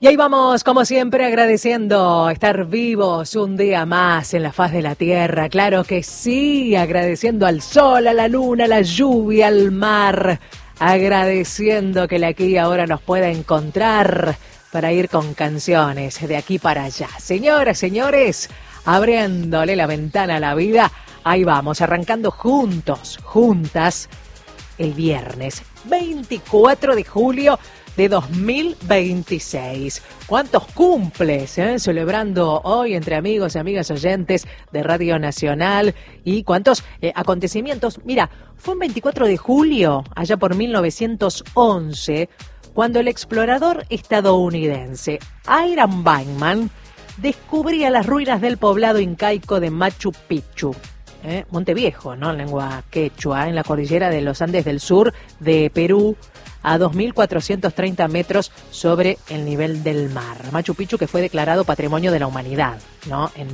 Y ahí vamos, como siempre, agradeciendo estar vivos un día más en la faz de la tierra. Claro que sí, agradeciendo al sol, a la luna, a la lluvia, al mar. Agradeciendo que el aquí y ahora nos pueda encontrar para ir con canciones de aquí para allá. Señoras, señores, abriéndole la ventana a la vida. Ahí vamos, arrancando juntos, juntas, el viernes 24 de julio de 2026. ¿Cuántos cumples? Celebrando hoy entre amigos y amigas oyentes de Radio Nacional. Y cuántos acontecimientos. Mira, fue un 24 de julio, allá por 1911, cuando el explorador estadounidense Hiram Bachman descubría las ruinas del poblado incaico de Machu Picchu. Monte Viejo, ¿no? En lengua quechua, en la cordillera de los Andes del sur de Perú, a 2.430 metros sobre el nivel del mar. Machu Picchu, que fue declarado Patrimonio de la Humanidad, ¿no? En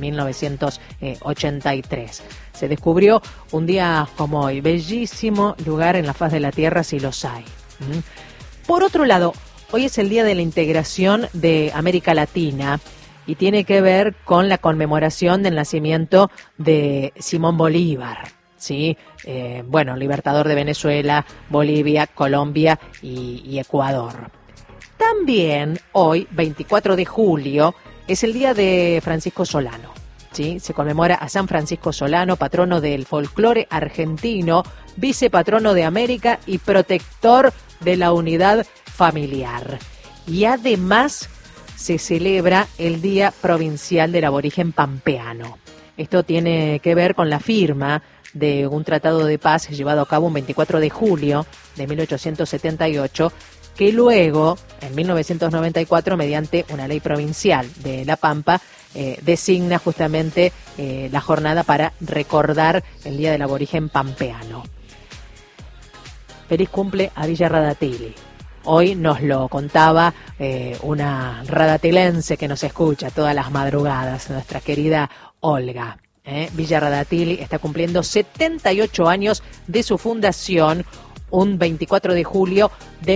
1983. Se descubrió un día como hoy. Bellísimo lugar en la faz de la tierra, si los hay. Por otro lado, hoy es el Día de la Integración de América Latina y tiene que ver con la conmemoración del nacimiento de Simón Bolívar. Sí, libertador de Venezuela, Bolivia, Colombia y Ecuador. También hoy, 24 de julio, es el día de Francisco Solano. ¿Sí? Se conmemora a San Francisco Solano, patrono del folclore argentino, vicepatrono de América y protector de la unidad familiar. Y además se celebra el Día Provincial del Aborigen Pampeano. Esto tiene que ver con la firma de un tratado de paz llevado a cabo un 24 de julio de 1878, que luego, en 1994, mediante una ley provincial de La Pampa, designa justamente la jornada para recordar el Día del Aborigen Pampeano. Feliz cumple a Villa Radatili. Hoy nos lo contaba una radatilense que nos escucha todas las madrugadas, nuestra querida Olga. Villa Radatili está cumpliendo 78 años de su fundación, un 24 de julio de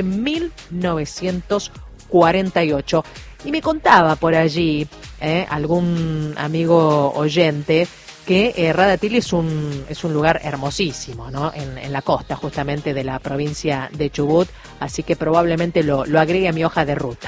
1948. Y me contaba por allí algún amigo oyente que Radatili es un lugar hermosísimo, ¿no? En la costa justamente de la provincia de Chubut, así que probablemente lo agregue a mi hoja de ruta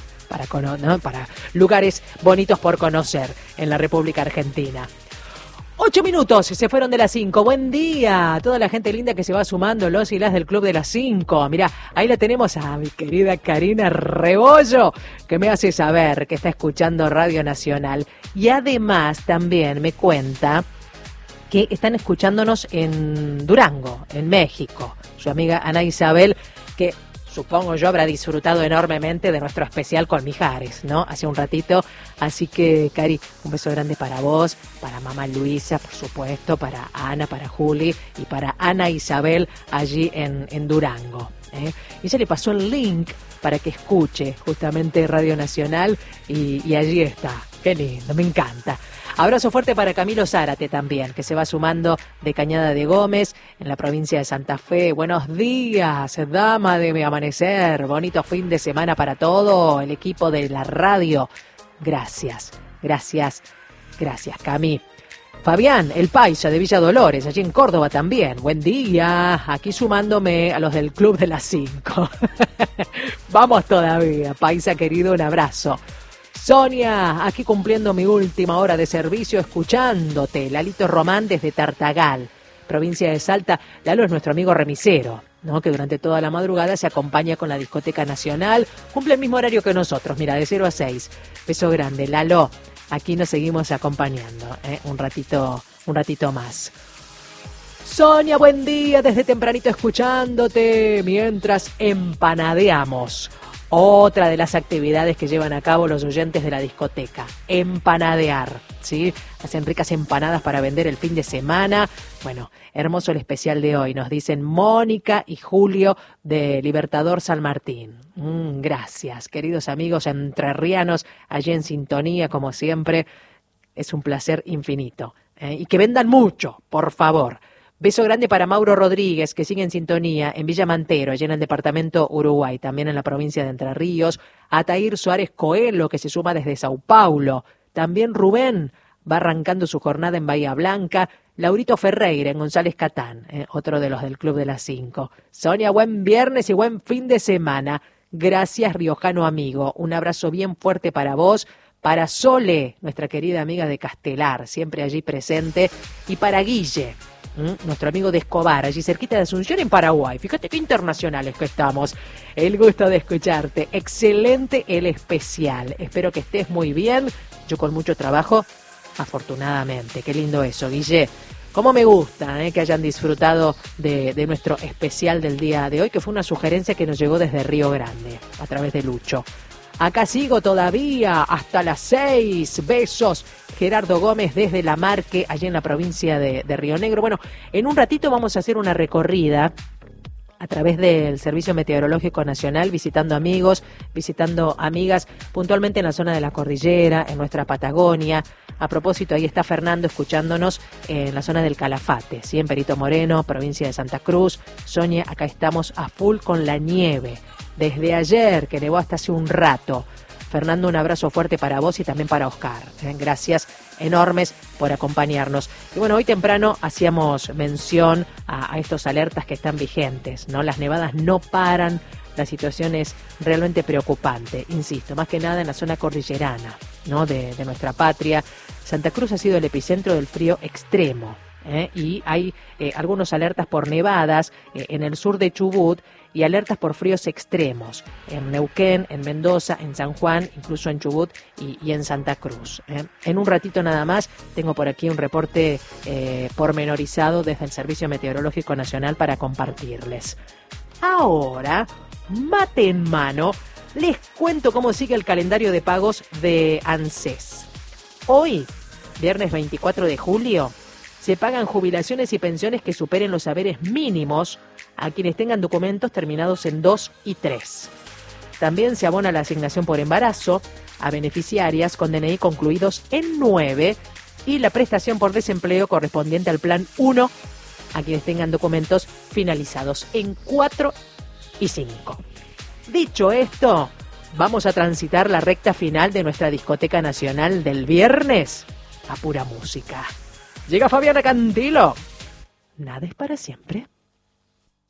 para lugares bonitos por conocer en la República Argentina. 8 minutos, se fueron de las 5. Buen día a toda la gente linda que se va sumando, los y las del Club de las 5. Mirá, ahí la tenemos a mi querida Karina Rebollo, que me hace saber que está escuchando Radio Nacional. Y además también me cuenta que están escuchándonos en Durango, en México. Su amiga Ana Isabel, que supongo yo habrá disfrutado enormemente de nuestro especial con Mijares, ¿no? Hace un ratito. Así que, Cari, un beso grande para vos, para mamá Luisa, por supuesto, para Ana, para Juli y para Ana Isabel allí en Durango. Y ella le pasó el link para que escuche justamente Radio Nacional y allí está. Qué lindo, me encanta. Abrazo fuerte para Camilo Zárate también, que se va sumando de Cañada de Gómez, en la provincia de Santa Fe. Buenos días, dama de mi amanecer. Bonito fin de semana para todo el equipo de la radio. Gracias, Cami. Fabián, el paisa de Villa Dolores, allí en Córdoba también. Buen día, aquí sumándome a los del Club de las 5. Vamos todavía, paisa querido, un abrazo. Sonia, aquí cumpliendo mi última hora de servicio, escuchándote. Lalito Román desde Tartagal, provincia de Salta. Lalo es nuestro amigo remisero, ¿no? Que durante toda la madrugada se acompaña con la Discoteca Nacional. Cumple el mismo horario que nosotros, mira, de 0 a 6. Beso grande, Lalo. Aquí nos seguimos acompañando, un ratito más. Sonia, buen día, desde tempranito escuchándote mientras empanadeamos. Otra de las actividades que llevan a cabo los oyentes de la discoteca, empanadear, ¿sí? Hacen ricas empanadas para vender el fin de semana. Bueno, hermoso el especial de hoy, nos dicen Mónica y Julio de Libertador San Martín. Gracias, queridos amigos entrerrianos, allí en sintonía, como siempre. Es un placer infinito. Y que vendan mucho, por favor. Beso grande para Mauro Rodríguez, que sigue en sintonía en Villa Mantero, allá en el departamento Uruguay, también en la provincia de Entre Ríos. Atair Suárez Coelho, que se suma desde Sao Paulo. También Rubén va arrancando su jornada en Bahía Blanca. Laurito Ferreira en González Catán, otro de los del Club de las 5. Sonia, buen viernes y buen fin de semana. Gracias, riojano amigo. Un abrazo bien fuerte para vos. Para Sole, nuestra querida amiga de Castelar, siempre allí presente. Y para Guille, nuestro amigo de Escobar, allí cerquita de Asunción en Paraguay. Fíjate qué internacionales que estamos. El gusto de escucharte. Excelente el especial. Espero que estés muy bien. Yo con mucho trabajo, afortunadamente. Qué lindo eso, Guille. Cómo me gusta que hayan disfrutado de nuestro especial del día de hoy, que fue una sugerencia que nos llegó desde Río Grande, a través de Lucho. Acá sigo todavía hasta las 6. Besos. Gerardo Gómez desde La Marque, allí en la provincia de Río Negro. Bueno, en un ratito vamos a hacer una recorrida a través del Servicio Meteorológico Nacional, visitando amigos, visitando amigas, puntualmente en la zona de la cordillera, en nuestra Patagonia. A propósito, ahí está Fernando escuchándonos en la zona del Calafate, ¿sí? En Perito Moreno, provincia de Santa Cruz. Sonia, acá estamos a full con la nieve. Desde ayer, que nevó hasta hace un rato. Fernando, un abrazo fuerte para vos y también para Oscar. Gracias enormes por acompañarnos. Y bueno, hoy temprano hacíamos mención a estos alertas que están vigentes, ¿no? Las nevadas no paran, la situación es realmente preocupante, insisto, más que nada en la zona cordillerana, ¿no? de nuestra patria. Santa Cruz ha sido el epicentro del frío extremo, y hay algunos alertas por nevadas en el sur de Chubut y alertas por fríos extremos en Neuquén, en Mendoza, en San Juan, incluso en Chubut y en Santa Cruz. En un ratito nada más tengo por aquí un reporte pormenorizado desde el Servicio Meteorológico Nacional para compartirles. Ahora, mate en mano, les cuento cómo sigue el calendario de pagos de ANSES. Hoy, viernes 24 de julio, se pagan jubilaciones y pensiones que superen los haberes mínimos a quienes tengan documentos terminados en 2 y 3. También se abona la asignación por embarazo a beneficiarias con DNI concluidos en 9 y la prestación por desempleo correspondiente al plan 1 a quienes tengan documentos finalizados en 4 y 5. Dicho esto, vamos a transitar la recta final de nuestra discoteca nacional del viernes a pura música. Llega Fabiana Cantilo. Nada es para siempre.